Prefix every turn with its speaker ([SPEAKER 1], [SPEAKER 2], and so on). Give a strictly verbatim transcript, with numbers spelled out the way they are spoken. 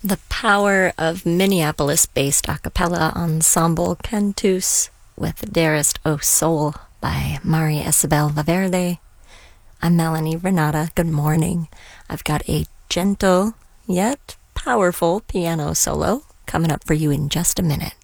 [SPEAKER 1] The power of Minneapolis-based a cappella ensemble Cantus with Dearest O Soul by Mari Isabel Valverde. I'm Melanie Renata. Good morning. I've got a gentle yet powerful piano solo coming up for you in just a minute.